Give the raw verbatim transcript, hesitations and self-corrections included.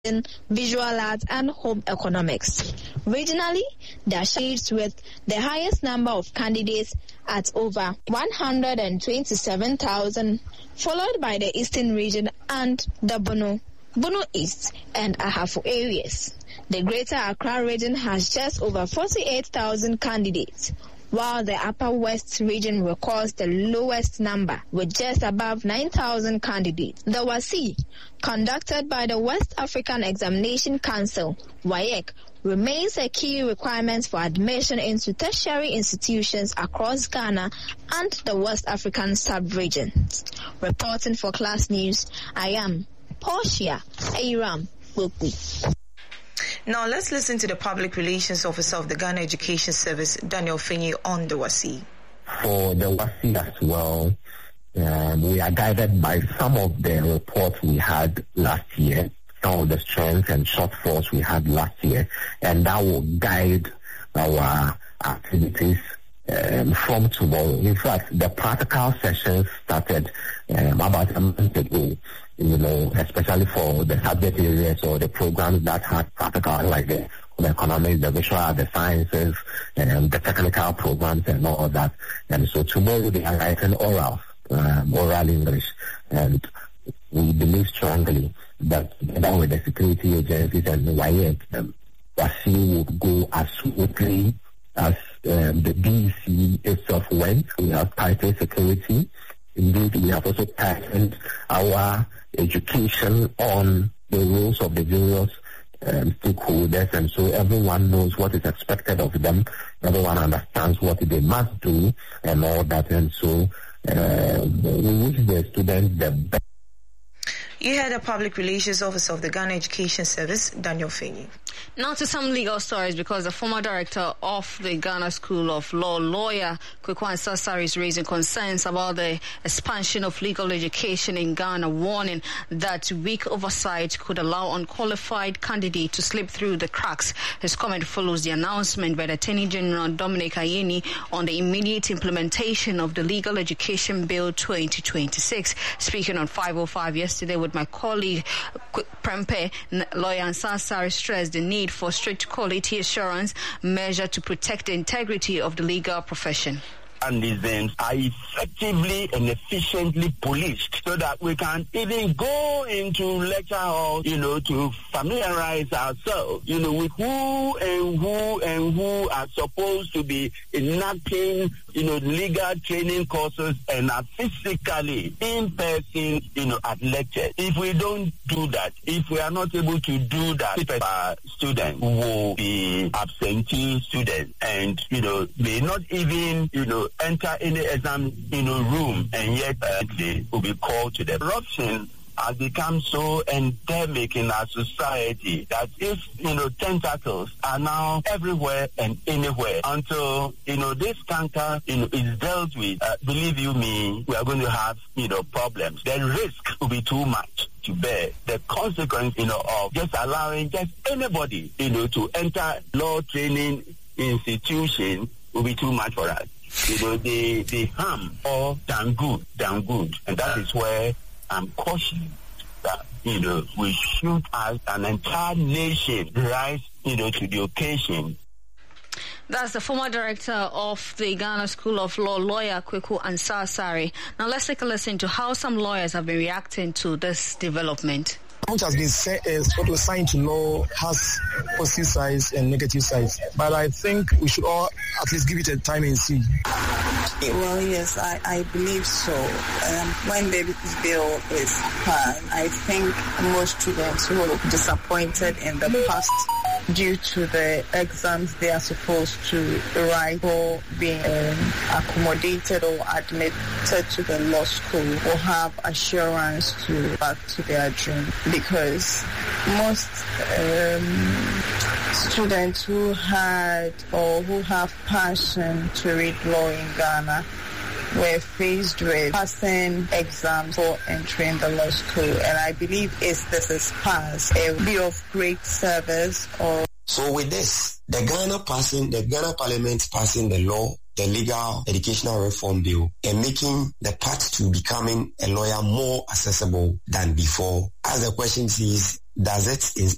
in visual arts and home economics. Regionally, there are states with the highest number of candidates at over one hundred twenty-seven thousand, followed by the Eastern region and the Bono, Bono East and Ahafo areas. The Greater Accra region has just over forty-eight thousand candidates, while the Upper West region records the lowest number with just above nine thousand candidates. The WASSCE, conducted by the West African Examination Council, W A E C, remains a key requirement for admission into tertiary institutions across Ghana and the West African sub-regions. Reporting for Class News, I am Portia Aram Bokwi. Now let's listen to the Public Relations Officer of the Ghana Education Service, Daniel Finyi, on the WASSCE. For the WASSCE as well, um, we are guided by some of the reports we had last year, some of the strengths and shortfalls we had last year, and that will guide our activities um, from tomorrow. In fact, the practical sessions started um, about a month ago, you know, especially for the subject areas or the programs that had practical, like the, the economics, the visual, the sciences, and the technical programs and all of that. And so tomorrow they are writing oral, um, oral English, and we believe strongly that together with the security agencies and the W A E C, um, WASSCE would go as smoothly as um, the B E C itself went. We have tightened security. Indeed, we have also tightened our education on the roles of the various um, stakeholders, and so everyone knows what is expected of them. Everyone understands what they must do and all that, and so uh, we wish the students the best. You heard the Public Relations Officer of the Ghana Education Service, Daniel Finyi. Now to some legal stories, because the former director of the Ghana School of Law, lawyer Kweku Ansah-Sarr, is raising concerns about the expansion of legal education in Ghana, warning that weak oversight could allow unqualified candidates to slip through the cracks. His comment follows the announcement by the Attorney General Dominic Ayeni on the immediate implementation of the Legal Education Bill twenty twenty-six. Speaking on five oh five yesterday with my colleague Prempe, lawyer Ansah-Sarr stressed the need for strict quality assurance measure to protect the integrity of the legal profession. Journalisms are effectively and efficiently policed so that we can even go into lecture halls, you know, to familiarize ourselves, you know, with who and who and who are supposed to be enacting, you know, legal training courses and are physically in person, you know, at lectures. If we don't do that, if we are not able to do that, our students will be absentee students and, you know, may not even, you know, enter any exam, you know, room, and yet uh, they will be called to the corruption has become so endemic in our society that if, you know, tentacles are now everywhere and anywhere until, you know, this canker, you know, is dealt with, uh, believe you me, we are going to have, you know, problems. The risk will be too much to bear. The consequence, you know, of just allowing just anybody, you know, to enter law training institution will be too much for us. You know, they, they harm or than good, than good. And that is where I'm cautioning that, you know, we should as an entire nation rise, you know, to the occasion. That's the former director of the Ghana School of Law, lawyer Kweku Ansah-Sarr. Now let's take a listen to how some lawyers have been reacting to this development. Which has been said, uh, sort of assigned to law has positive sides and negative sides. But I think we should all at least give it a time and see. Well, yes, I, I believe so. Um, when the bill is passed, I think most students will be disappointed in the past due to the exams they are supposed to write for being um, accommodated or admitted to the law school will have assurance to back to their dream, because most um, students who had or who have passion to read law in Ghana were faced with passing exams for entering the law school, and I believe if this is passed, it will be of great service. Or so with this, the Ghana passing, the Ghana Parliament passing the law, the legal educational reform bill, and making the path to becoming a lawyer more accessible than before. As the question is, does it